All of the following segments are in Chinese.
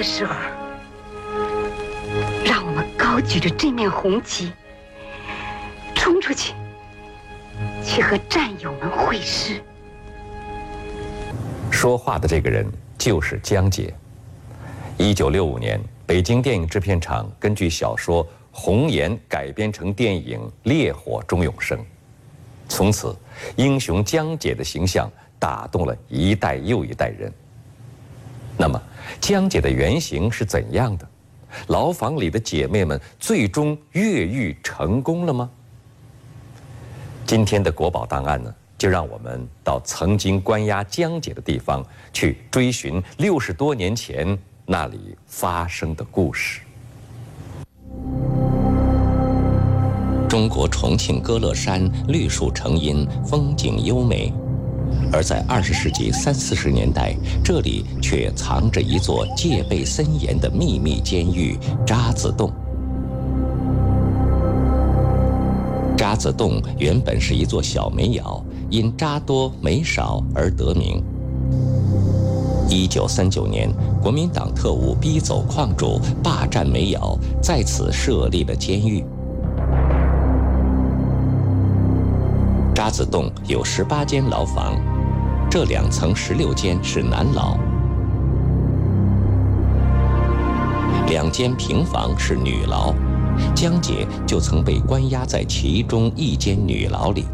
的时候，让我们高举着这面红旗，冲出去，去和战友们会师。 说话的这个人就是江姐。1965年，北京电影制片厂根据小说《红颜》改编成电影《烈火中永生》，从此，英雄江姐的形象打动了一代又一代人。那么，江姐的原型是怎样的？牢房里的姐妹们最终越狱成功了吗？今天的国宝档案呢，就让我们到曾经关押江姐的地方去追寻60多年前那里发生的故事。 中国重庆歌乐山绿树成荫，风景优美，而在20世纪30、40年代，这里却藏着一座戒备森严的秘密监狱——渣滓洞。渣滓洞原本是一座小煤窑，因渣多煤少而得名。1939年，国民党特务逼走矿主，霸占煤窑，在此设立了监狱。渣滓洞有18间牢房，这2层16间是男牢，2间平房是女牢。江姐就曾被关押在其中一间女牢里。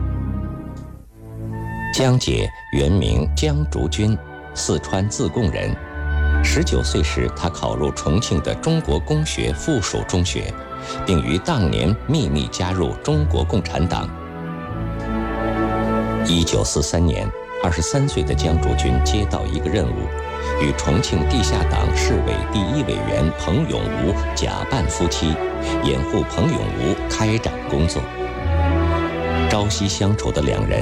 江姐原名江竹君，四川自贡人。19岁时，她考入重庆的中国公学附属中学，并于当年秘密加入中国共产党。1943年，23岁的江竹君接到一个任务，与重庆地下党市委第1委员彭永吾假扮夫妻，掩护彭永吾开展工作。朝夕相处的2人